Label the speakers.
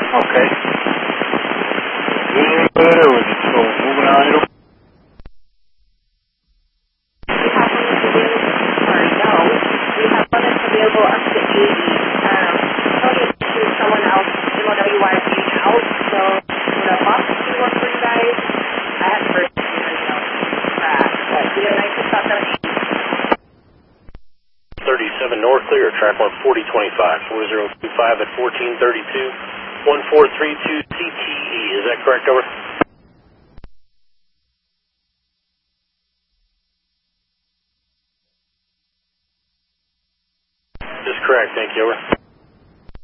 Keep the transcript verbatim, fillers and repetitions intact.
Speaker 1: Okay. Good, or was it still moving on?
Speaker 2: We have limits available, sorry, no. We have limits available up to eighty. Um, Tony to someone else, M O W Y G out, so would a box do work for you guys? I had the first year, you know, crash, but we have a nice stop down eighty.
Speaker 3: thirty-seven North Clear, track one forty twenty-five, four zero two five at fourteen thirty-two, one four three two C T E. Is that correct, over?